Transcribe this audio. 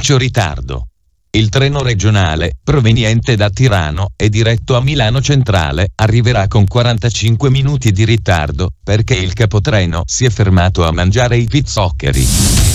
annuncio ritardo. Il treno regionale, proveniente da Tirano e diretto a Milano Centrale, arriverà con 45 minuti di ritardo, perché il capotreno si è fermato a mangiare i pizzoccheri.